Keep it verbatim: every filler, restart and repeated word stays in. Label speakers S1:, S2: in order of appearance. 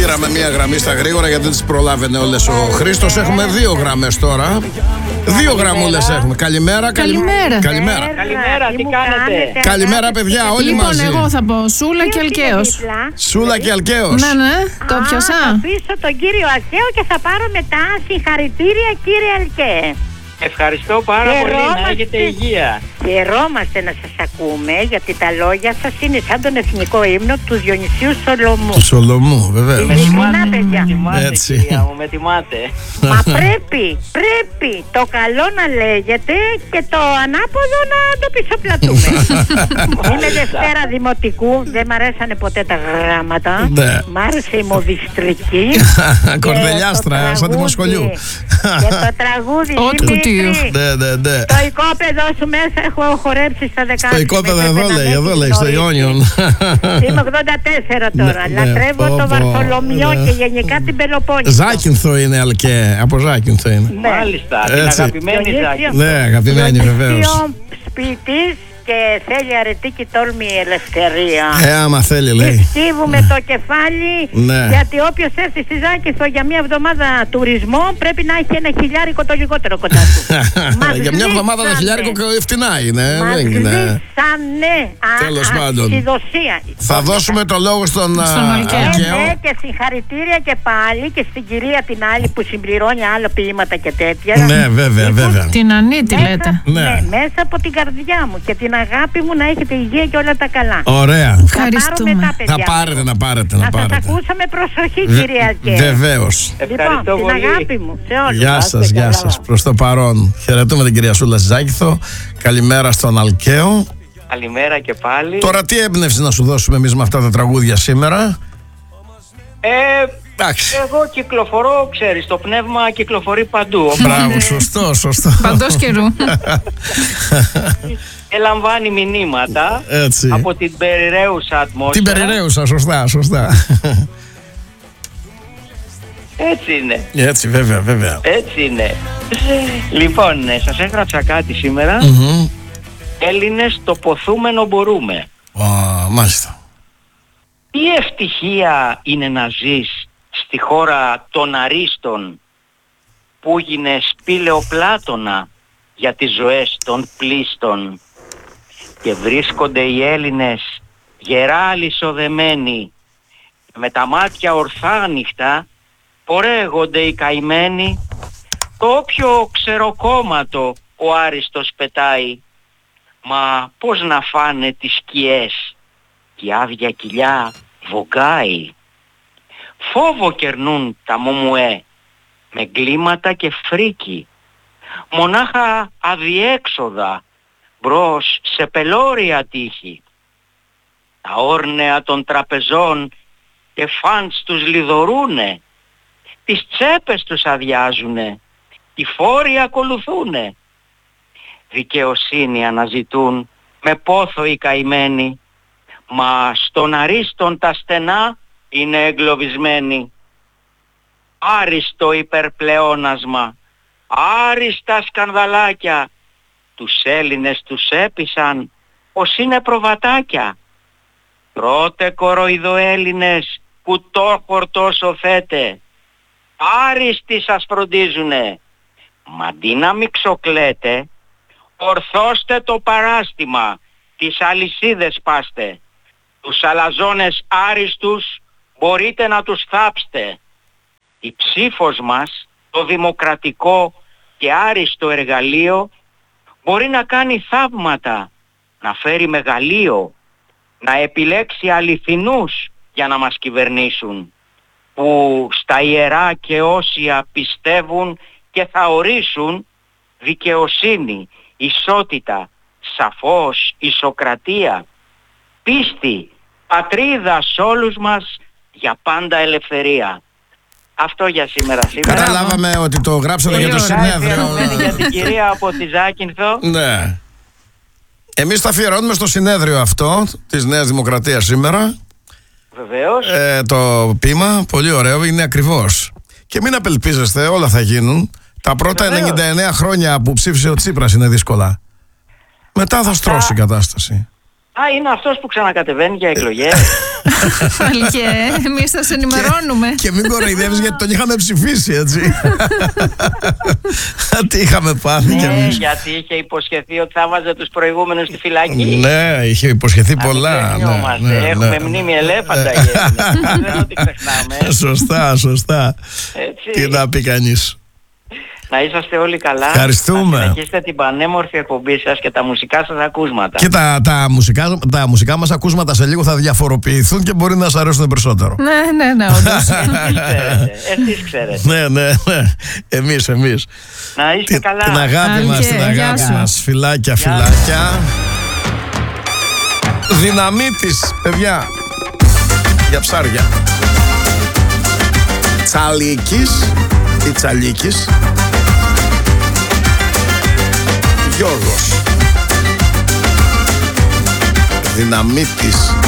S1: Πήραμε μία γραμμή στα γρήγορα γιατί δεν τις προλάβαινε όλες ο Χρήστος. Έχουμε δύο γραμμές τώρα. Δύο γραμμούλες έχουμε. Καλημέρα.
S2: Καλημέρα.
S1: Καλημέρα.
S3: Καλημέρα, τι κάνετε?
S1: Καλημέρα, παιδιά, όλοι
S2: Λοιπόν,
S1: μαζί.
S2: εγώ θα πω Σούλα και Αλκαίος.
S1: Σούλα και Αλκαίος.
S2: Ναι, ναι, το
S4: Α,
S2: πιάσα.
S4: Θα πείσω τον κύριο Αλκαίο και θα πάρω μετά συγχαρητήρια, κύριε Αλκαίε.
S3: Ευχαριστώ πάρα πολύ, να έχετε υγεία.
S4: Χαιρόμαστε να σας ακούμε, γιατί τα λόγια σας είναι σαν τον εθνικό ύμνο του Διονυσίου Σολομού.
S1: Του Σολομού, βεβαίως.
S4: Με τιμάτε, παιδιά.
S3: Με τιμάτε,
S1: Έτσι.
S3: κυρία μου, με τιμάτε.
S4: Μα πρέπει, πρέπει το καλό να λέγεται και το ανάποδο να το πισωπλατούμε. Είμαι Δευτέρα Δημοτικού, δεν μ' αρέσανε ποτέ τα γράμματα.
S1: Ναι.
S4: Μ' άρεσε η μοδιστρική.
S1: Κορδελιάστρα, σαν δημοσχολιού.
S4: Και το τραγούδι
S2: Ό,τι κουτίο.
S1: Ναι, ναι, ναι.
S4: Το οικόπεδο σου μέσα έχω χορέψει στα δεκάτα.
S1: Στο οικόπεδο εδώ λέει, εδώ λέει, στο Ιόνιον.
S4: Είμαι ογδόντα τέσσερα τώρα.
S1: Ναι,
S4: Λατρεύω
S1: πω,
S4: το
S1: πω,
S4: Βαρθολομιό
S1: ναι.
S4: και γενικά την Πελοπόννησο.
S1: Ζάκυνθο είναι, Αλκέ. Από Ζάκυνθο είναι.
S4: Ναι.
S3: Μάλιστα, την
S1: Έτσι.
S3: αγαπημένη
S4: Διονύσιο.
S3: Ζάκη.
S1: Ναι, αγαπημένη βεβαίως.
S4: Διονύσιο σπίτης και θέλει αρετή και τόλμη η ελευθερία.
S1: Ε, άμα θέλει, λέει.
S4: Σκύβουμε το κεφάλι,
S1: Ναι.
S4: γιατί όποιος έρθει στη Ζάκυνθο για μια εβδομάδα τουρισμό πρέπει να έχει ένα χιλιάρικο το λιγότερο κοντά του. Μας
S1: Για μια εβδομάδα το
S4: ζήσανε.
S1: χιλιάρικο φτηνά είναι.
S4: Μας
S1: δεν είναι.
S4: ζήσανε. Α,
S1: Τέλος
S4: α,
S1: πάντων.
S4: Συνδοσία.
S1: Θα δώσουμε το λόγο στον
S2: Στον
S1: α,
S2: Αλκαίο.
S4: Ναι,
S1: Αλκαίο.
S4: ναι, και συγχαρητήρια και πάλι και στην κυρία την άλλη που συμπληρώνει άλλα ποίηματα και τέτοια.
S1: Ναι, βέβαια, βέβαια.
S2: Την Ανίτη
S4: Μέσα,
S2: λέτε.
S1: Ναι.
S4: ναι, μέσα από την καρδιά μου και την αγάπη μου να έχετε υγεία και όλα τα καλά.
S1: Ωραία.
S4: Θα πάρω
S2: Ευχαριστούμε.
S4: μετά, παιδιά.
S1: Θα πάρετε, να πάρετε,
S4: Να
S1: να
S4: σας
S1: πάρετε.
S4: ακούσω με προσοχή, κυρία Αλκαία.
S1: Βεβαίως.
S4: Λοιπόν,
S3: Ευχαριστώ
S4: την
S3: πολύ.
S4: αγάπη μου σε όλους.
S1: Γεια σας, γεια σας. Προς το παρόν. Χαιρετούμε την κυρία Σούλα Ζάκηθο. Καλημέρα στον Αλκαίο.
S3: Καλημέρα και πάλι.
S1: Τώρα τι έμπνευση να σου δώσουμε εμείς με αυτά τα τραγούδια σήμερα.
S3: Ε,
S1: Εντάξει.
S3: εγώ κυκλοφορώ, ξέρεις, το πνεύμα κυκλοφορεί παντού.
S1: Μπράβο, σωστό, σωστό.
S2: Παντός καιρού.
S3: Και λαμβάνει μηνύματα
S1: Έτσι.
S3: από την περιραίουσα ατμόσφαιρα.
S1: Την περιραίουσα, σωστά, σωστά.
S3: Έτσι είναι.
S1: Έτσι, βέβαια, βέβαια.
S3: Έτσι είναι. Λοιπόν, ε, σας έγραψα κάτι σήμερα.
S1: Μμμ.
S3: Έλληνες, το ποθούμενο μπορούμε.
S1: Α, μάλιστα.
S3: Τι ευτυχία είναι να ζεις στη χώρα των αρίστων που γίνε σπήλαιο Πλάτωνα για τις ζωές των πλήστων και βρίσκονται οι Έλληνες γερά αλυσοδεμένοι με τα μάτια ορθά ανοιχτά πορεύονται οι καημένοι το όποιο ξεροκόμματο ο άριστος πετάει, μα πώς να φάνε τις σκιές κι η άδεια κοιλιά βογκάει. Φόβο κερνούν τα μομουέ με εγκλήματα και φρίκι, μονάχα αδιέξοδα μπρος σε πελώρια τύχη. Τα όρνεα των τραπεζών και φαντς τους λιδωρούνε, τις τσέπες τους αδειάζουνε, οι φόροι ακολουθούνε. Δικαιοσύνη αναζητούν με πόθο οι καημένοι, μα στον αρίστον τα στενά είναι εγκλωβισμένοι. Άριστο υπερπλεόνασμα, άριστα σκανδαλάκια, τους Έλληνες τους έπεισαν ως είναι προβατάκια. Πρώτε κοροϊδοέλληνες που το χορτόσο θέτε, άριστοι σας φροντίζουνε, μα αντί να μη ξοκλέτε, ορθώστε το παράστημα, τις αλυσίδες πάστε, τους αλαζόνες άριστους μπορείτε να τους θάψτε. Η ψήφος μας, το δημοκρατικό και άριστο εργαλείο, μπορεί να κάνει θαύματα, να φέρει μεγαλείο, να επιλέξει αληθινούς για να μας κυβερνήσουν, που στα ιερά και όσια πιστεύουν και θα ορίσουν δικαιοσύνη, ισότητα, σαφώς ισοκρατία, πίστη, πατρίδα σ' όλους μας, για πάντα ελευθερία. Αυτό για σήμερα σήμερα.
S1: Καταλάβαμε ότι το γράψατε
S2: Πολύ
S1: για το
S2: ωραία.
S1: συνέδριο.
S3: Για την κυρία από τη Ζάκυνθο.
S1: Ναι. Εμείς τα αφιερώνουμε στο συνέδριο αυτό της Νέας Δημοκρατίας σήμερα.
S3: Βεβαίως.
S1: Ε, το ποίημα, πολύ ωραίο, είναι ακριβώς. Και μην απελπίζεστε, όλα θα γίνουν. Τα πρώτα
S3: Βεβαίως.
S1: ενενήντα εννέα χρόνια που ψήφισε ο Τσίπρας είναι δύσκολα. Μετά θα στρώσει η κατάσταση.
S3: Α, είναι αυτός που ξανακατεβαίνει για εκλογές.
S2: Αλκέ, εμείς θα σε ενημερώνουμε.
S1: Και μην κοροϊδεύεις γιατί τον είχαμε ψηφίσει, έτσι. Τι είχαμε πάθει κι
S3: Ναι,
S1: εμείς.
S3: γιατί είχε υποσχεθεί ότι θα βάζε τους προηγούμενους στη φυλακή.
S1: Ναι, είχε υποσχεθεί πολλά.
S3: Μην
S1: ναι,
S3: ξεχνιόμαστε.
S1: ναι,
S3: Έχουμε
S1: ναι.
S3: μνήμη ελέφαντα. γέννη. Δεν είναι ότι ξεχνάμε.
S1: Σωστά, σωστά.
S3: Έτσι.
S1: Τι να πει κανείς.
S3: Να είσαστε όλοι καλά.
S1: Ευχαριστούμε.
S3: Να συνεχίσετε την πανέμορφη εκπομπή σας και τα μουσικά σας ακούσματα.
S1: Και τα, τα, μουσικά, τα μουσικά μας ακούσματα σε λίγο θα διαφοροποιηθούν και μπορεί να σας αρέσουν περισσότερο.
S2: Ναι, ναι, ναι, όντως.
S3: Εσείς ξέρετε. Εσείς ξέρετε.
S1: Ναι, ναι, ναι. Εμείς, εμείς.
S3: Να είστε
S1: Την,
S3: καλά.
S1: την αγάπη
S2: Άλκε,
S1: μας, την
S2: γεια
S1: αγάπη
S2: σου.
S1: μας. Φιλάκια,
S3: Γεια.
S1: φιλάκια. Δυναμίτης, παιδιά. Για ψάρια. Τσαλίκης ή Τσαλίκης. Γιώργος. Δυναμίτης.